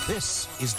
This is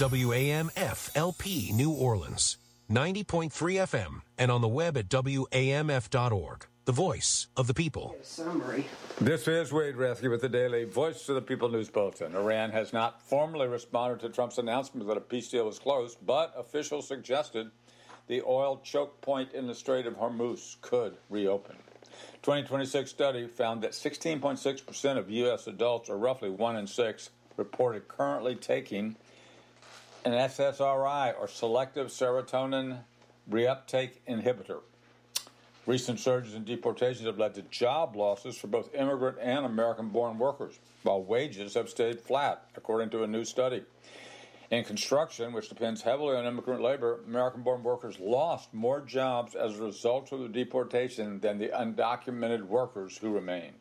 WAMF-LP New Orleans, 90.3 FM, and on the web at WAMF.org. The voice of the people. Summary. This is Wade Rathke with the Daily Voice of the People News Bulletin. Iran has not formally responded to Trump's announcement that a peace deal was close, but officials suggested the oil choke point in the Strait of Hormuz could reopen. 2026 study found that 16.6% of U.S. adults, or roughly 1 in 6, reported currently taking an SSRI, or selective serotonin reuptake inhibitor. Recent surges in deportations have led to job losses for both immigrant and American-born workers, while wages have stayed flat, according to a new study. In construction, which depends heavily on immigrant labor, American-born workers lost more jobs as a result of the deportation than the undocumented workers who remained.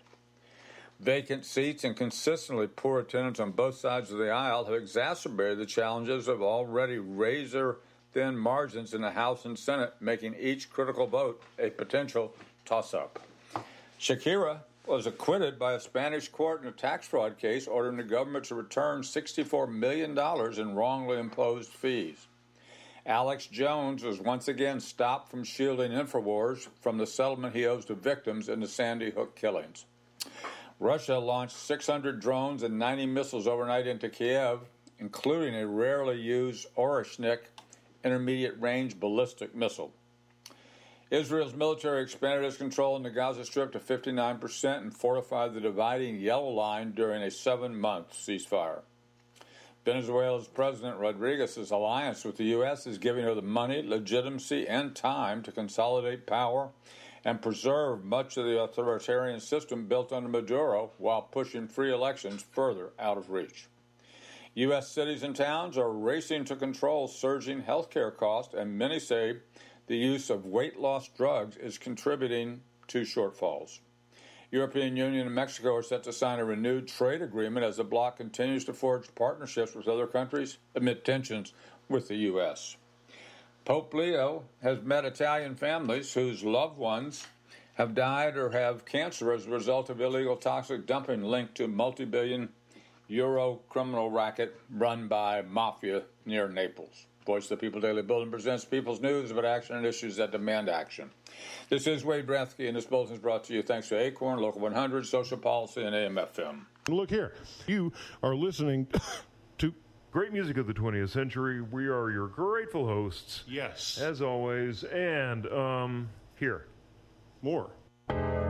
Vacant seats and consistently poor attendance on both sides of the aisle have exacerbated the challenges of already razor-thin margins in the House and Senate, making each critical vote a potential toss-up. Shakira was acquitted by a Spanish court in a tax fraud case ordering the government to return $64 million in wrongly imposed fees. Alex Jones was once again stopped from shielding InfoWars from the settlement he owes to victims in the Sandy Hook killings. Russia launched 600 drones and 90 missiles overnight into Kiev, including a rarely used Oreshnik intermediate-range ballistic missile. Israel's military expanded its control in the Gaza Strip to 59% and fortified the dividing yellow line during a 7-month ceasefire. Venezuela's President Rodriguez's alliance with the U.S. is giving her the money, legitimacy, and time to consolidate power and preserve much of the authoritarian system built under Maduro while pushing free elections further out of reach. U.S. cities and towns are racing to control surging healthcare costs, and many say the use of weight loss drugs is contributing to shortfalls. European Union and Mexico are set to sign a renewed trade agreement as the bloc continues to forge partnerships with other countries amid tensions with the U.S. Pope Leo has met Italian families whose loved ones have died or have cancer as a result of illegal toxic dumping linked to multi-billion-euro criminal racket run by mafia near Naples. Voice of the People Daily Bulletin presents People's News about action and issues that demand action. This is Wade Rathke, and this bulletin is brought to you thanks to Acorn, Local 100, Social Policy, and AM/FM. Look here. You are listening to great music of the 20th century. We are your grateful hosts. Yes. As always. And, here. More.